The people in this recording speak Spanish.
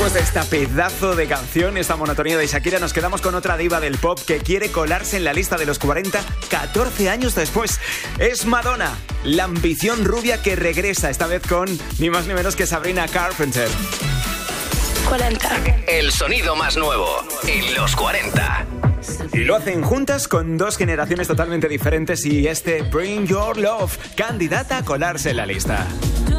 Después de esta pedazo de canción, esta monotonía de Shakira, nos quedamos con otra diva del pop que quiere colarse en la lista de los 40 14 años después. Es Madonna, la ambición rubia que regresa, esta vez con ni más ni menos que Sabrina Carpenter. 40. El sonido más nuevo en los 40. Y lo hacen juntas con dos generaciones totalmente diferentes y este Bring Your Love, candidata a colarse en la lista.